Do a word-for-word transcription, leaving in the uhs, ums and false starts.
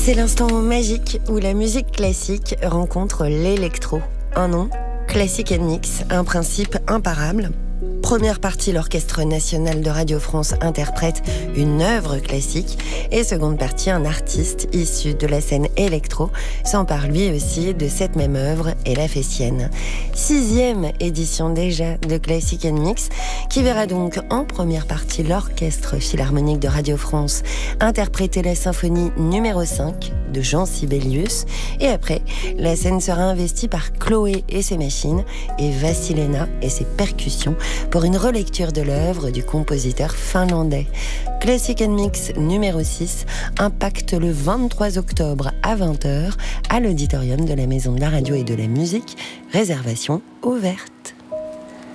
C'est l'instant magique où la musique classique rencontre l'électro. Un nom, Classic and Mix, un principe imparable. Première partie, l'Orchestre national de Radio France interprète une œuvre classique et seconde partie, un artiste issu de la scène électro s'empare lui aussi de cette même œuvre et la fait sienne. Sixième édition déjà de Classic and Mix qui verra donc en première partie l'Orchestre philharmonique de Radio France interpréter la symphonie numéro cinq de Jean Sibelius et après, la scène sera investie par Chloé et ses machines et Vassilena et ses percussions pour une relecture de l'œuvre du compositeur finlandais. Classic and Mix numéro six impacte le vingt-trois octobre à vingt heures à l'auditorium de la Maison de la Radio et de la Musique. Réservation ouverte.